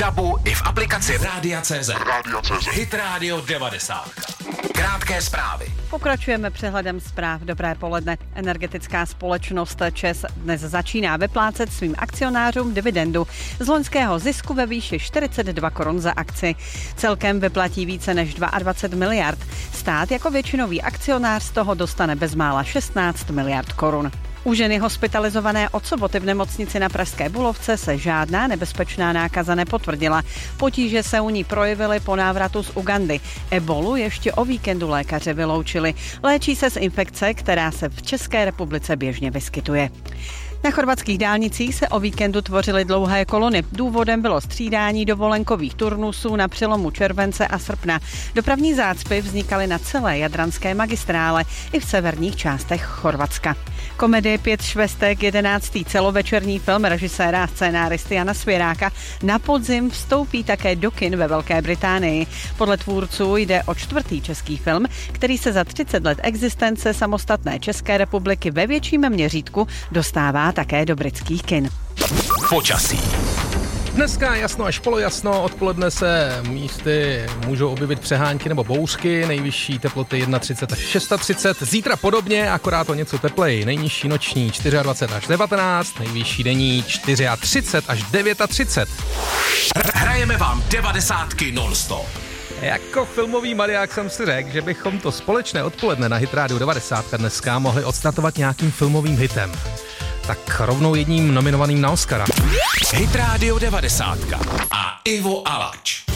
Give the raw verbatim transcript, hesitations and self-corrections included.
Dabu i v aplikaci Rádia tečka cé zet. Rádia tečka cé zet. Hit Radio devadesát. Krátké zprávy. Pokračujeme přehledem zpráv. Dobré poledne. Energetická společnost ČEZ dnes začíná vyplácet svým akcionářům dividendu z loňského zisku ve výši čtyřicet dva korun za akci. Celkem vyplatí více než dvacet dva miliard. Stát jako většinový akcionář z toho dostane bezmála šestnáct miliard korun. U ženy hospitalizované od soboty v nemocnici na Pražské Bulovce se žádná nebezpečná nákaza nepotvrdila. Potíže se u ní projevily po návratu z Ugandy. Ebolu ještě o víkendu lékaře vyloučili. Léčí se z infekce, která se v České republice běžně vyskytuje. Na chorvatských dálnicích se o víkendu tvořily dlouhé kolony. Důvodem bylo střídání dovolenkových turnusů na přelomu července a srpna. Dopravní zácpy vznikaly na celé jadranské magistrále i v severních částech Chorvatska. Komedie Pět švestek, jedenáctý celovečerní film režiséra a scénáristy Jana Svěráka na podzim vstoupí také do kin ve Velké Británii. Podle tvůrců jde o čtvrtý český film, který se za třicet let existence samostatné České republiky ve větším měřítku dostává také do britských kin. Počasí. Dneska jasno až polojasno, odpoledne se místy můžou objevit přehánky nebo bouřky, nejvyšší teploty třicet jedna až třicet šest. Zítra podobně, akorát o něco tepleji, nejnižší noční dvacet čtyři až devatenáct, nejvyšší denní třicet čtyři až třicet devět. Hrajeme vám devadesátky non-stop. Jako filmový maniák jsem si řekl, že bychom to společné odpoledne na Hit Radio devadesát dneska mohli odstartovat nějakým filmovým hitem. Tak rovnou jedním nominovaným na Oscara. Hit Radio devadesát a Ivo Alač.